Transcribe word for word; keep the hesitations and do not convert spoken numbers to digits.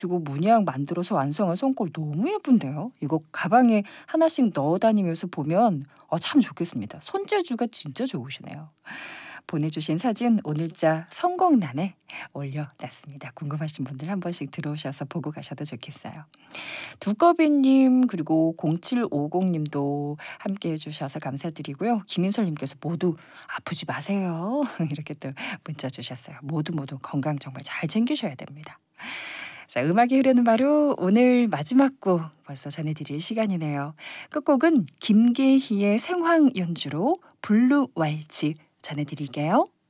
두고 문양 만들어서 완성한 손걸 너무 예쁜데요. 이거 가방에 하나씩 넣어 다니면서 보면 어 참 좋겠습니다. 손재주가 진짜 좋으시네요. 보내주신 사진 오늘자 성공란에 올려놨습니다. 궁금하신 분들 한 번씩 들어오셔서 보고 가셔도 좋겠어요. 두꺼비님 그리고 공칠오공님도 함께해 주셔서 감사드리고요. 김인설님께서 모두 아프지 마세요. 이렇게 또 문자 주셨어요. 모두 모두 건강 정말 잘 챙기셔야 됩니다. 자, 음악이 흐르는 바로 오늘 마지막 곡 벌써 전해드릴 시간이네요. 끝곡은 김계희의 생황 연주로 블루 왈츠 전해드릴게요.